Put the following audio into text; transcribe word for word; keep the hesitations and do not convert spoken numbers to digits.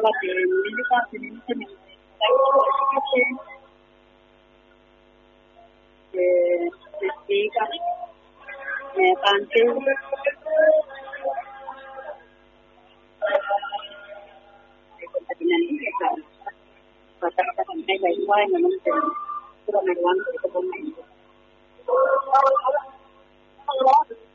trovate nelle case evidentemente che si spiega tante contadinanti che fanno trattata con me dai guai ma non per solo nel quanto che